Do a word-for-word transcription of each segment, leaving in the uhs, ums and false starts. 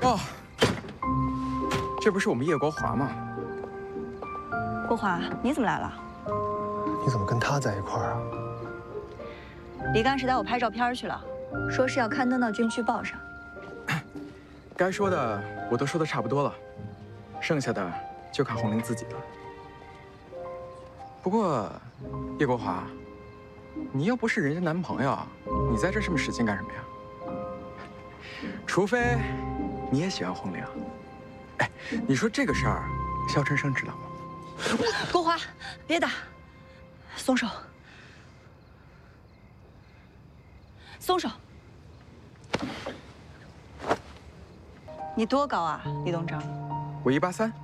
哦，这不是我们叶国华吗？ 国华，你怎么来了？ 你怎么跟他在一块儿啊？ 李干事带我拍照片去了，说是要刊登到军区报上。 该说的我都说的差不多了，剩下的就看红玲自己了。不过，叶国华，你又不是人家男朋友，你在这这么使劲干什么呀？除非你也喜欢红玲。哎，你说这个事儿，肖春生知道吗？ 国华，别打，松手，松手。你多高啊，李东征？ 我一八三。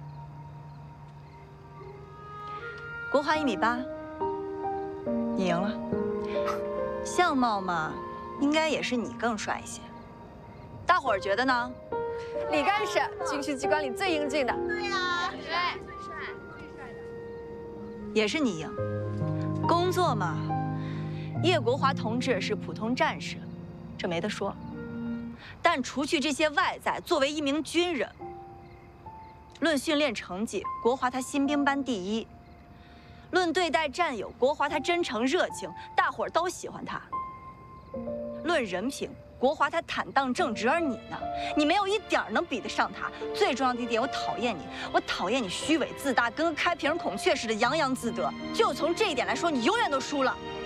国华一米八，你赢了。相貌嘛，应该也是你更帅一些。大伙儿觉得呢？ 李干事，军区机关里最英俊的。 对呀，对，最帅，最帅的。 也是你赢。工作嘛，叶国华同志是普通战士，这没得说。但除去这些外在，作为一名军人，论训练成绩，国华他新兵班第一；论对待战友，国华他真诚热情，大伙儿都喜欢他。论人品，国华他坦荡正直，而你呢，你没有一点能比得上他。最重要的一点，我讨厌你，我讨厌你虚伪自大，跟个开屏孔雀似的洋洋自得。就从这一点来说，你永远都输了。